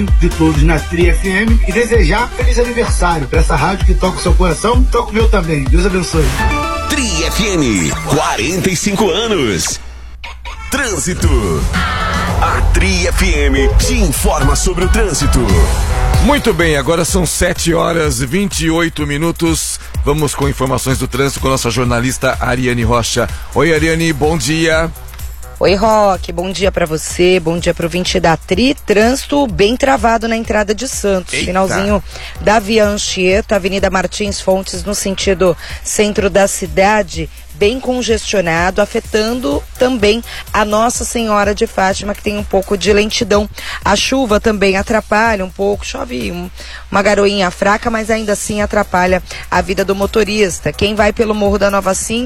de todos na Tri FM e desejar feliz aniversário para essa rádio que toca o seu coração, toca o meu também. Deus abençoe. Tri FM, 45 anos. Trânsito. A Tri FM te informa sobre o trânsito. Muito bem, agora são 7h28. Vamos com informações do trânsito com a nossa jornalista Ariane Rocha. Oi, Ariane, bom dia. Oi, Roque, bom dia pra você, bom dia pro ouvinte da Tri. Trânsito bem travado na entrada de Santos. Eita. Finalzinho da Via Anchieta, Avenida Martins Fontes, no sentido centro da cidade, bem congestionado, afetando também a Nossa Senhora de Fátima, que tem um pouco de lentidão. A chuva também atrapalha um pouco, chove uma garoinha fraca, mas ainda assim atrapalha a vida do motorista. Quem vai pelo Morro da Nova Sim